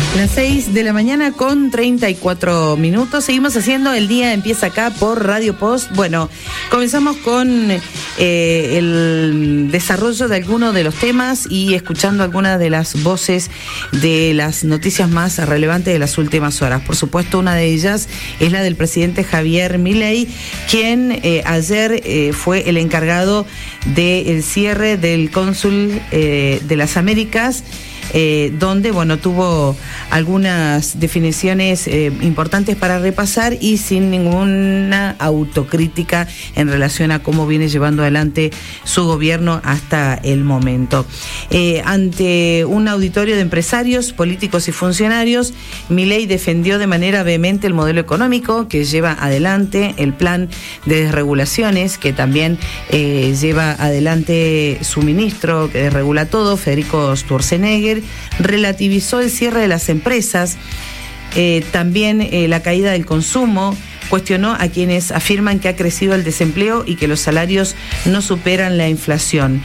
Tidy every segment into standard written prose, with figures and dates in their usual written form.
Las 6 de la mañana con 34 minutos. Seguimos haciendo El Día Empieza Acá por Radio Post. Bueno, comenzamos con el desarrollo de algunos de los temas y escuchando algunas de las voces de las noticias más relevantes de las últimas horas. Por supuesto, una de ellas es la del presidente Javier Milei, quien ayer fue el encargado del cierre del cónsul de las Américas, donde, bueno, tuvo algunas definiciones importantes para repasar y sin ninguna autocrítica en relación a cómo viene llevando adelante su gobierno hasta el momento. Ante un auditorio de empresarios, políticos y funcionarios, Milei defendió de manera vehemente el modelo económico que lleva adelante, el plan de desregulaciones que también lleva adelante su ministro que desregula todo, Federico Sturzenegger. Relativizó el cierre de las empresas, también la caída del consumo. Cuestionó a quienes afirman que ha crecido el desempleo y que los salarios no superan la inflación.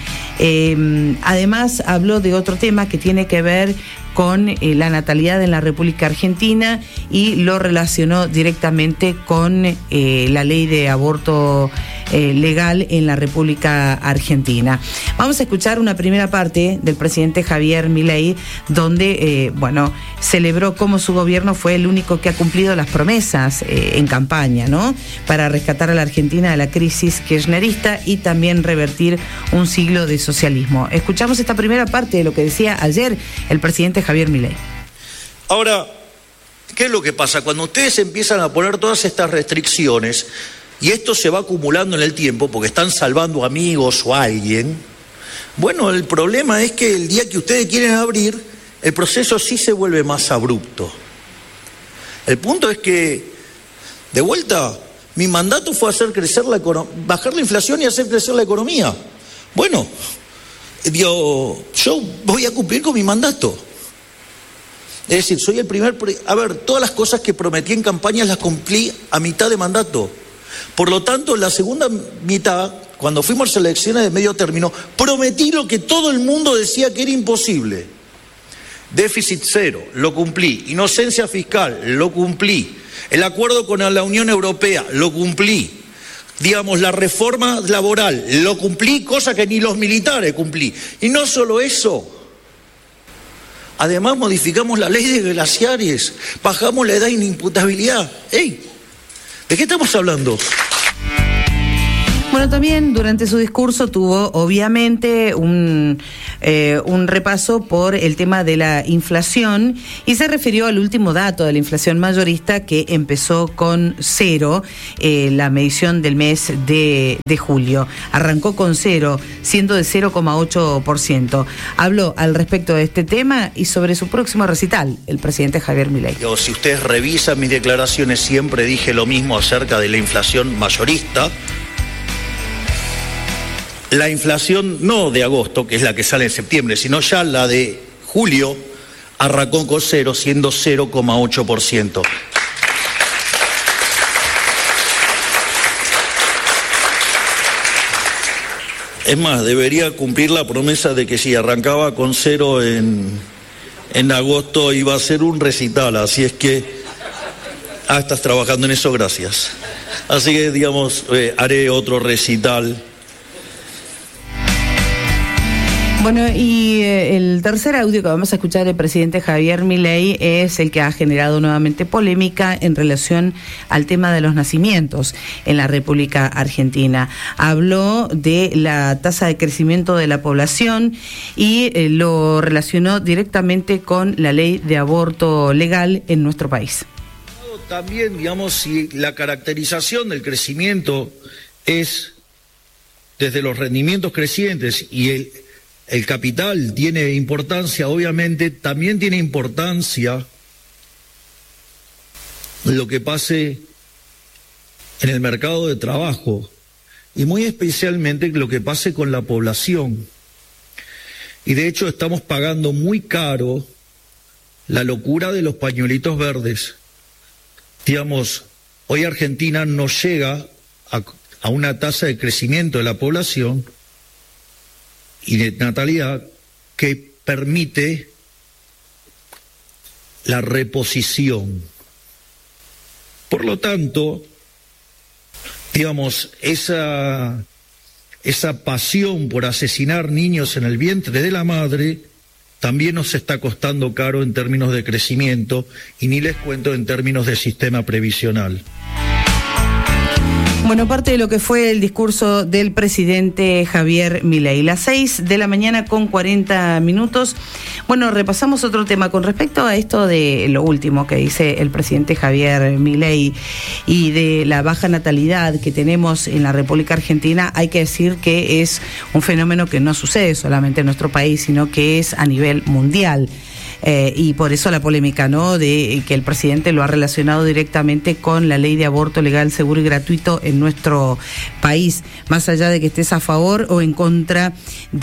Además, habló de otro tema que tiene que ver con la natalidad en la República Argentina y lo relacionó directamente con la ley de aborto legal en la República Argentina. Vamos a escuchar una primera parte del presidente Javier Milei, donde, celebró cómo su gobierno fue el único que ha cumplido las promesas en campaña, ¿no?, para rescatar a la Argentina de la crisis kirchnerista y también revertir un siglo de socialismo. Escuchamos esta primera parte de lo que decía ayer el presidente Javier Milei. Ahora, ¿qué es lo que pasa? Cuando ustedes empiezan a poner todas estas restricciones y esto se va acumulando en el tiempo porque están salvando amigos o a alguien, bueno, el problema es que el día que ustedes quieren abrir, el proceso sí se vuelve más abrupto. El punto es que, de vuelta, mi mandato fue hacer crecer bajar la inflación y hacer crecer la economía. Bueno, yo voy a cumplir con mi mandato. Es decir, soy el primer... todas las cosas que prometí en campaña las cumplí a mitad de mandato. Por lo tanto, en la segunda mitad, cuando fuimos a las elecciones de medio término, prometí lo que todo el mundo decía que era imposible. Déficit cero, lo cumplí. Inocencia fiscal, lo cumplí. El acuerdo con la Unión Europea, lo cumplí. Digamos, la reforma laboral, lo cumplí, cosa que ni los militares cumplí. Y no solo eso. Además, modificamos la ley de glaciares, bajamos la edad de inimputabilidad. ¡Ey! ¿De qué estamos hablando? Bueno, también durante su discurso tuvo obviamente un repaso por el tema de la inflación y se refirió al último dato de la inflación mayorista que empezó con 0, la medición del mes de julio. Arrancó con 0, siendo de 0,8%. Habló al respecto de este tema y sobre su próximo recital, el presidente Javier Milei. Si ustedes revisan mis declaraciones, siempre dije lo mismo acerca de la inflación mayorista. La inflación no de agosto, que es la que sale en septiembre, sino ya la de julio, arrancó con 0, siendo 0,8%. Es más, debería cumplir la promesa de que si arrancaba con 0 en agosto iba a ser un recital, así es que... estás trabajando en eso, gracias. Así que, haré otro recital. Bueno, y el tercer audio que vamos a escuchar del presidente Javier Milei es el que ha generado nuevamente polémica en relación al tema de los nacimientos en la República Argentina. Habló de la tasa de crecimiento de la población y lo relacionó directamente con la ley de aborto legal en nuestro país. También, si la caracterización del crecimiento es desde los rendimientos crecientes y el capital tiene importancia, obviamente también tiene importancia lo que pase en el mercado de trabajo y muy especialmente lo que pase con la población. Y de hecho estamos pagando muy caro la locura de los pañuelitos verdes. Hoy Argentina no llega a una tasa de crecimiento de la población y de natalidad que permite la reposición. Por lo tanto, digamos, esa pasión por asesinar niños en el vientre de la madre también nos está costando caro en términos de crecimiento, y ni les cuento en términos de sistema previsional. Bueno, parte de lo que fue el discurso del presidente Javier Milei. Las 6 de la mañana con 40 minutos. Bueno, repasamos otro tema con respecto a esto de lo último que dice el presidente Javier Milei y de la baja natalidad que tenemos en la República Argentina. Hay que decir que es un fenómeno que no sucede solamente en nuestro país, sino que es a nivel mundial. Y por eso la polémica, ¿no?, de que el presidente lo ha relacionado directamente con la ley de aborto legal, seguro y gratuito en nuestro país, más allá de que estés a favor o en contra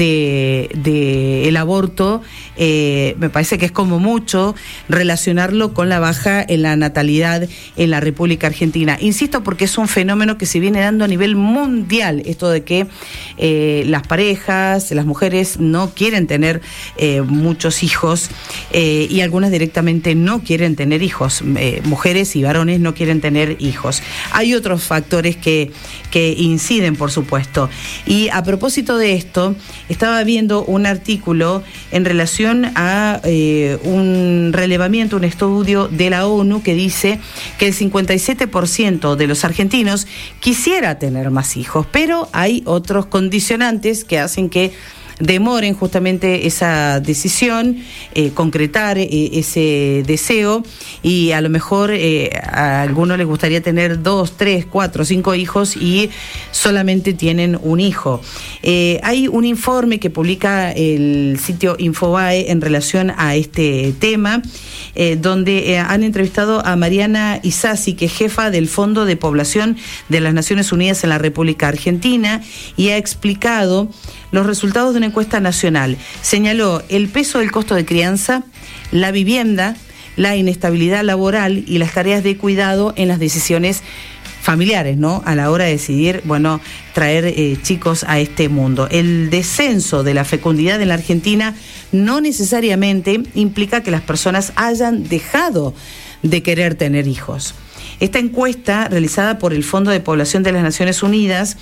de el aborto. Me parece que es como mucho relacionarlo con la baja en la natalidad en la República Argentina. Insisto, porque es un fenómeno que se viene dando a nivel mundial, esto de que las parejas, las mujeres no quieren tener muchos hijos, y algunas directamente no quieren tener hijos, mujeres y varones no quieren tener hijos. Hay otros factores que inciden, por supuesto. Y a propósito de esto, estaba viendo un artículo en relación a un relevamiento, un estudio de la ONU que dice que el 57% de los argentinos quisiera tener más hijos, pero hay otros condicionantes que hacen que demoren justamente esa decisión, concretar ese deseo, y a lo mejor a algunos les gustaría tener 2, 3, 4, 5 hijos y solamente tienen un hijo. Hay un informe que publica el sitio Infobae en relación a este tema, donde han entrevistado a Mariana Isasi, que es jefa del Fondo de Población de las Naciones Unidas en la República Argentina, y ha explicado los resultados de una encuesta nacional. Señaló el peso del costo de crianza, la vivienda, la inestabilidad laboral y las tareas de cuidado en las decisiones familiares, ¿no?, a la hora de decidir, bueno, traer chicos a este mundo. El descenso de la fecundidad en la Argentina no necesariamente implica que las personas hayan dejado de querer tener hijos. Esta encuesta, realizada por el Fondo de Población de las Naciones Unidas,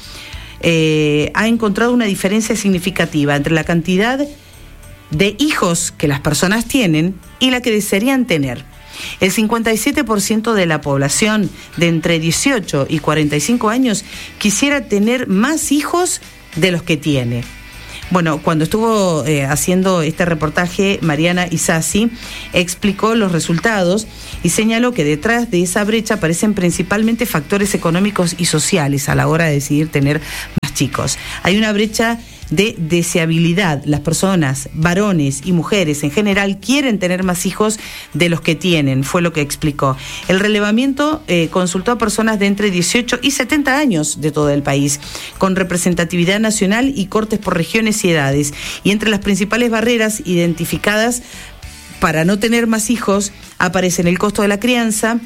ha encontrado una diferencia significativa entre la cantidad de hijos que las personas tienen y la que desearían tener. El 57% de la población de entre 18 y 45 años quisiera tener más hijos de los que tiene. Bueno, cuando estuvo haciendo este reportaje, Mariana Isasi explicó los resultados y señaló que detrás de esa brecha aparecen principalmente factores económicos y sociales a la hora de decidir tener más chicos. Hay una brecha de deseabilidad. Las personas, varones y mujeres en general, quieren tener más hijos de los que tienen, fue lo que explicó. El relevamiento consultó a personas de entre 18 y 70 años de todo el país, con representatividad nacional y cortes por regiones y edades. Y entre las principales barreras identificadas para no tener más hijos aparecen el costo de la crianza,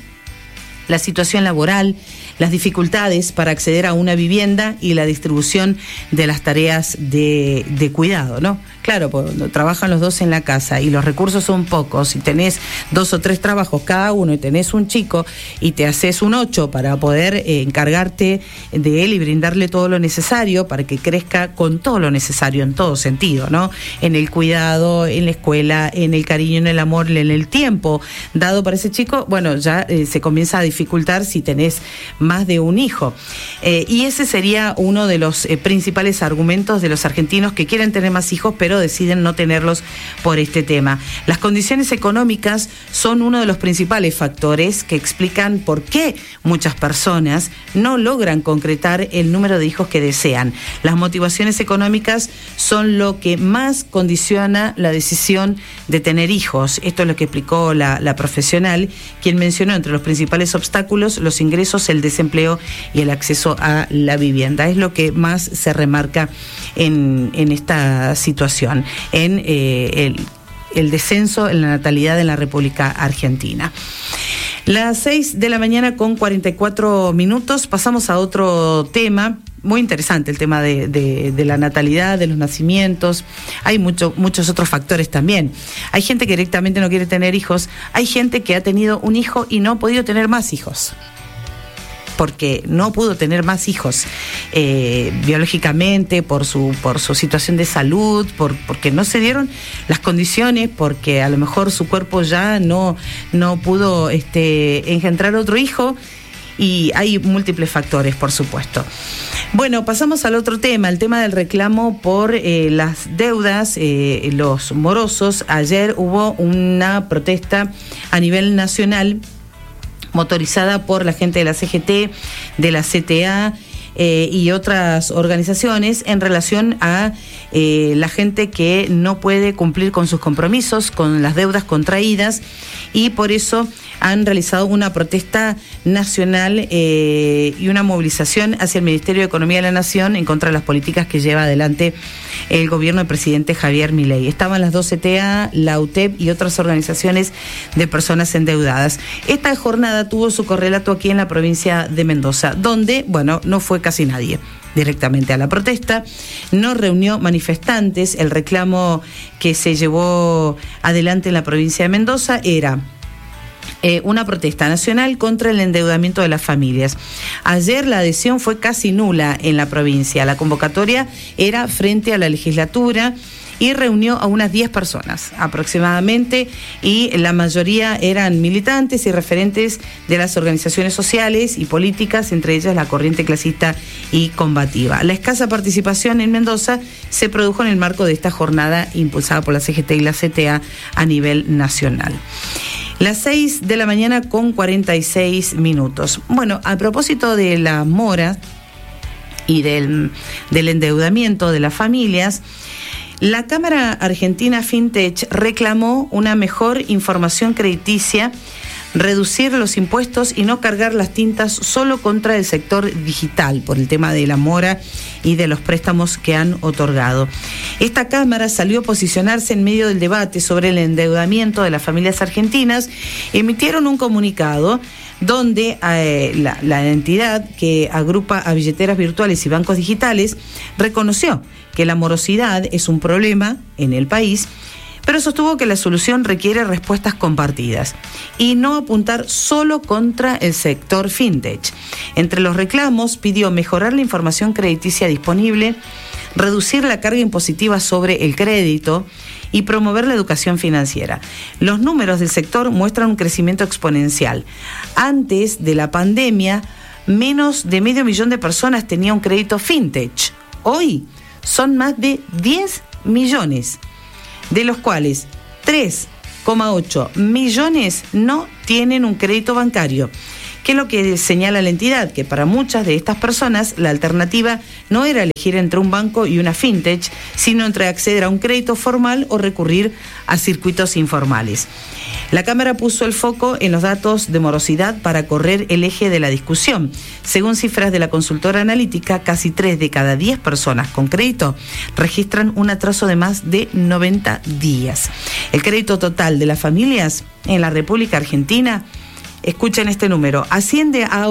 la situación laboral, las dificultades para acceder a una vivienda y la distribución de las tareas de cuidado, ¿no? Claro, cuando trabajan los dos en la casa y los recursos son pocos, y tenés 2 o 3 trabajos cada uno y tenés un chico y te haces un 8 para poder encargarte de él y brindarle todo lo necesario para que crezca con todo lo necesario en todo sentido, ¿no? En el cuidado, en la escuela, en el cariño, en el amor, en el tiempo dado para ese chico, bueno, ya se comienza a dificultar si tenés más de un hijo. Y ese sería uno de los principales argumentos de los argentinos que quieren tener más hijos, pero deciden no tenerlos por este tema. Las condiciones económicas son uno de los principales factores que explican por qué muchas personas no logran concretar el número de hijos que desean. Las motivaciones económicas son lo que más condiciona la decisión de tener hijos. Esto es lo que explicó la profesional, quien mencionó entre los principales obstáculos los ingresos, el desempleo y el acceso a la vivienda. Es lo que más se remarca en esta situación, en el descenso en la natalidad en la República Argentina. Las 6 de la mañana con 44 minutos, pasamos a otro tema. muy interesante el tema de la natalidad, de los nacimientos. Hay muchos otros factores también. Hay gente que directamente no quiere tener hijos. Hay gente que ha tenido un hijo y no ha podido tener más hijos, porque no pudo tener más hijos biológicamente, por su situación de salud, porque no se dieron las condiciones, porque a lo mejor su cuerpo ya no pudo engendrar otro hijo. Y hay múltiples factores, por supuesto. Bueno, pasamos al otro tema, el tema del reclamo por las deudas, los morosos. Ayer hubo una protesta a nivel nacional motorizada por la gente de la CGT, de la CTA y otras organizaciones en relación a la gente que no puede cumplir con sus compromisos, con las deudas contraídas, y por eso han realizado una protesta nacional y una movilización hacia el Ministerio de Economía de la Nación en contra de las políticas que lleva adelante el gobierno del presidente Javier Milei. Estaban las dos CTA, la UTEP y otras organizaciones de personas endeudadas. Esta jornada tuvo su correlato aquí en la provincia de Mendoza, donde, bueno, no fue casi nadie directamente a la protesta, no reunió manifestantes. El reclamo que se llevó adelante en la provincia de Mendoza era una protesta nacional contra el endeudamiento de las familias. Ayer la adhesión fue casi nula en la provincia. La convocatoria era frente a la legislatura y reunió a unas 10 personas aproximadamente, y la mayoría eran militantes y referentes de las organizaciones sociales y políticas, entre ellas la corriente clasista y combativa. La escasa participación en Mendoza se produjo en el marco de esta jornada impulsada por la CGT y la CTA a nivel nacional. Las 6 de la mañana con 46 minutos. Bueno, a propósito de la mora y del endeudamiento de las familias, la Cámara Argentina Fintech reclamó una mejor información crediticia, reducir los impuestos y no cargar las tintas solo contra el sector digital por el tema de la mora y de los préstamos que han otorgado. Esta Cámara salió a posicionarse en medio del debate sobre el endeudamiento de las familias argentinas. Emitieron un comunicado donde la entidad que agrupa a billeteras virtuales y bancos digitales reconoció que la morosidad es un problema en el país, pero sostuvo que la solución requiere respuestas compartidas y no apuntar solo contra el sector fintech. Entre los reclamos pidió mejorar la información crediticia disponible, reducir la carga impositiva sobre el crédito y promover la educación financiera. Los números del sector muestran un crecimiento exponencial. Antes de la pandemia, menos de 500.000 de personas tenían un crédito fintech. Hoy son más de 10 millones, de los cuales 3,8 millones no tienen un crédito bancario. ¿Qué es lo que señala la entidad? Que para muchas de estas personas la alternativa no era elegir entre un banco y una fintech, sino entre acceder a un crédito formal o recurrir a circuitos informales. La Cámara puso el foco en los datos de morosidad para correr el eje de la discusión. Según cifras de la consultora analítica, casi 3 de cada 10 personas con crédito registran un atraso de más de 90 días. El crédito total de las familias en la República Argentina, escuchen este número, asciende a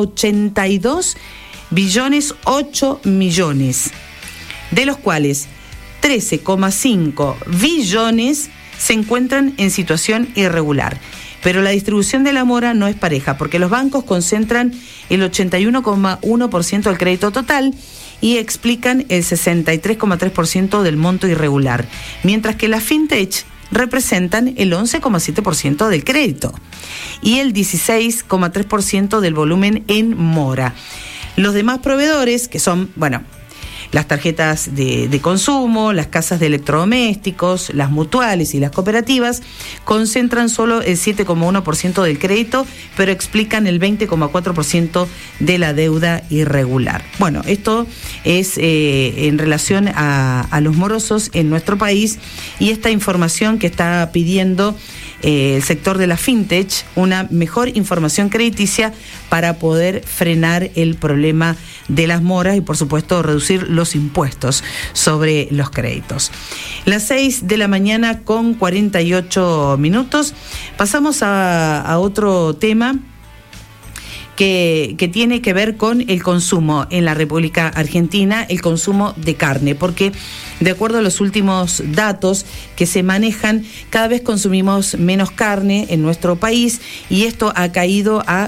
82,8 billones, de los cuales 13,5 billones se encuentran en situación irregular. Pero la distribución de la mora no es pareja, porque los bancos concentran el 81,1% del crédito total y explican el 63,3% del monto irregular, mientras que las fintech representan el 11,7% del crédito y el 16,3% del volumen en mora. Los demás proveedores, que son, las tarjetas de consumo, las casas de electrodomésticos, las mutuales y las cooperativas, concentran solo el 7,1% del crédito, pero explican el 20,4% de la deuda irregular. Bueno, esto es en relación a los morosos en nuestro país, y esta información que está pidiendo el sector de la fintech, una mejor información crediticia para poder frenar el problema de las moras y, por supuesto, reducir los impuestos sobre los créditos. Las 6 de la mañana con 48 minutos. Pasamos a otro tema que tiene que ver con el consumo en la República Argentina, el consumo de carne, porque de acuerdo a los últimos datos que se manejan, cada vez consumimos menos carne en nuestro país y esto ha caído a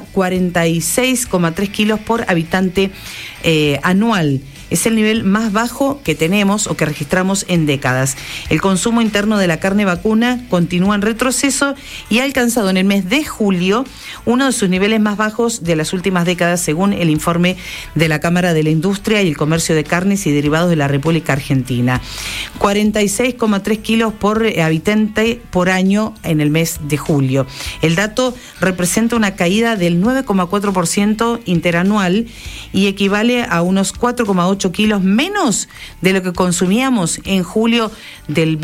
46,3 kilos por habitante anual. Es el nivel más bajo que tenemos o que registramos en décadas. El consumo interno de la carne vacuna continúa en retroceso y ha alcanzado en el mes de julio uno de sus niveles más bajos de las últimas décadas, según el informe de la Cámara de la Industria y el Comercio de Carnes y Derivados de la República Argentina. 46,3 kilos por habitante por año en el mes de julio. El dato representa una caída del 9,4% interanual y equivale a unos 4,8 kilos menos de lo que consumíamos en julio del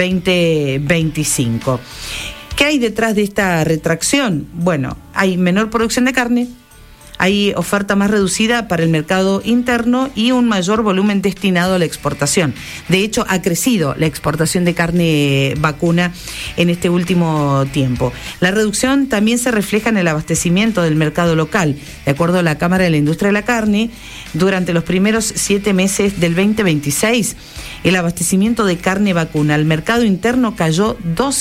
2025. ¿Qué hay detrás de esta retracción? Bueno, hay menor producción de carne, hay oferta más reducida para el mercado interno y un mayor volumen destinado a la exportación. De hecho, ha crecido la exportación de carne vacuna en este último tiempo. La reducción también se refleja en el abastecimiento del mercado local. De acuerdo a la Cámara de la Industria de la Carne, durante los primeros 7 meses del 2026, el abastecimiento de carne vacuna al mercado interno cayó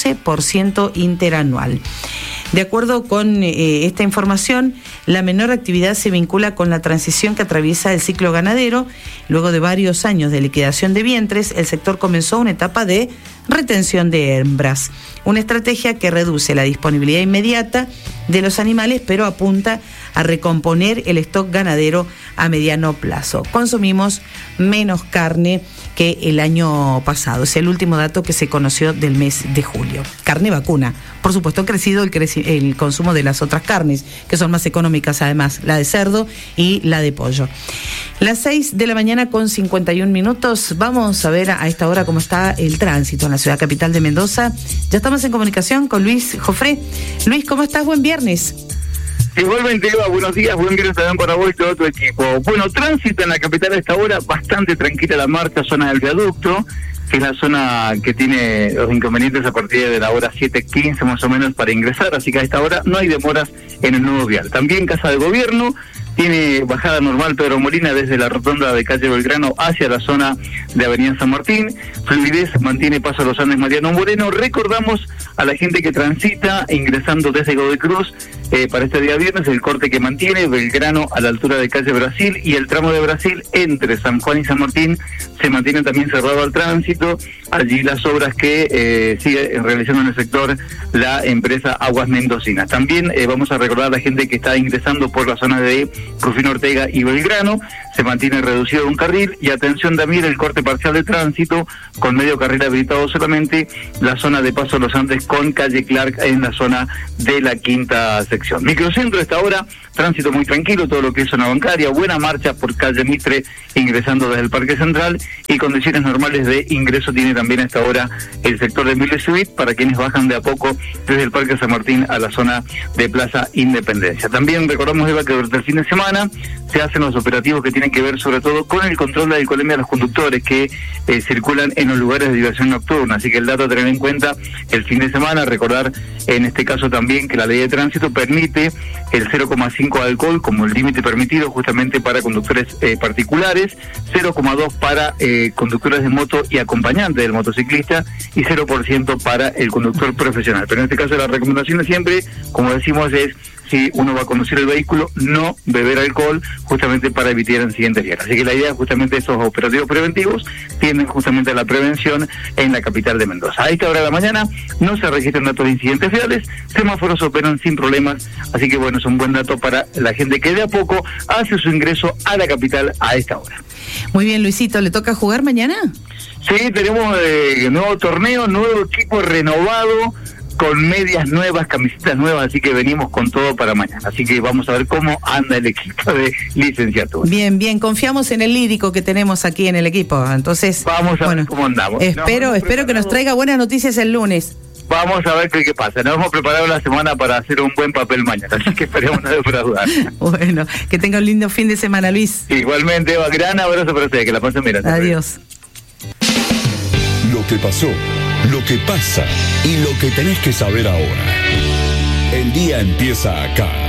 12% interanual. De acuerdo con esta información, la menor actividad se vincula con la transición que atraviesa el ciclo ganadero. Luego de varios años de liquidación de vientres, el sector comenzó una etapa de retención de hembras, una estrategia que reduce la disponibilidad inmediata de los animales, pero apunta a recomponer el stock ganadero a mediano plazo. Consumimos menos carne que el año pasado. Es el último dato que se conoció del mes de julio. Carne vacuna. Por supuesto, ha crecido el consumo de las otras carnes, que son más económicas además, la de cerdo y la de pollo. Las 6 de la mañana con 51 minutos. Vamos a ver a esta hora cómo está el tránsito en la ciudad capital de Mendoza. Ya estamos en comunicación con Luis Jofré. Luis, ¿cómo estás? Buen viernes. Igualmente, Eva, buenos días, buen viernes también para vos y todo tu equipo. Bueno, tránsito en la capital a esta hora, bastante tranquila la marcha, zona del viaducto, que es la zona que tiene los inconvenientes a partir de la hora 7:15 más o menos para ingresar, así que a esta hora no hay demoras en el nuevo vial. También Casa de Gobierno tiene bajada normal Pedro Molina desde la rotonda de calle Belgrano hacia la zona de Avenida San Martín. Fluidez mantiene paso a los Andes Mariano Moreno. Recordamos a la gente que transita ingresando desde Godoy Cruz para este día viernes el corte que mantiene Belgrano a la altura de calle Brasil y el tramo de Brasil entre San Juan y San Martín se mantiene también cerrado al tránsito. Allí las obras que sigue realizando en el sector la empresa Aguas Mendocinas. También vamos a recordar a la gente que está ingresando por la zona de Rufino Ortega y Belgrano, se mantiene reducido un carril y atención también el corte parcial de tránsito con medio carril habilitado solamente la zona de Paso Los Andes con calle Clark en la zona de la quinta sección. Microcentro a esta hora, tránsito muy tranquilo, todo lo que es zona bancaria, buena marcha por calle Mitre ingresando desde el Parque Central y condiciones normales de ingreso tiene también a esta hora el sector de Mille Suite para quienes bajan de a poco desde el Parque San Martín a la zona de Plaza Independencia. También recordamos, Eva, que durante el fin de semana se hacen los operativos que tienen que ver sobre todo con el control de la alcoholemia de los conductores que circulan en los lugares de diversión nocturna, así que el dato a tener en cuenta el fin de semana, recordar en este caso también que la ley de tránsito permite el 0,5 de alcohol como el límite permitido justamente para conductores particulares, 0,2 para conductores de moto y acompañantes del motociclista y 0% para el conductor profesional. Pero en este caso la recomendación siempre, como decimos, es si uno va a conducir el vehículo, no beber alcohol, justamente para evitar incidentes viales. Así que la idea justamente de estos operativos preventivos tienden justamente a la prevención en la capital de Mendoza. A esta hora de la mañana no se registran datos de incidentes viales, semáforos operan sin problemas, así que bueno, es un buen dato para la gente que de a poco hace su ingreso a la capital a esta hora. Muy bien, Luisito, ¿le toca jugar mañana? Sí, tenemos nuevo torneo, nuevo equipo renovado, con medias nuevas, camisetas nuevas, así que venimos con todo para mañana. Así que vamos a ver cómo anda el equipo de licenciatura. Bien, confiamos en el lírico que tenemos aquí en el equipo. Entonces, vamos a ver cómo andamos. Espero que nos traiga buenas noticias el lunes. Vamos a ver qué pasa. Nos hemos preparado la semana para hacer un buen papel mañana, así que esperemos no defraudar. Bueno, que tenga un lindo fin de semana, Luis. Igualmente, Eva, gran abrazo para ustedes, que la pasen bien. Adiós. Lo que pasó, lo que pasa y lo que tenés que saber ahora. El día empieza acá.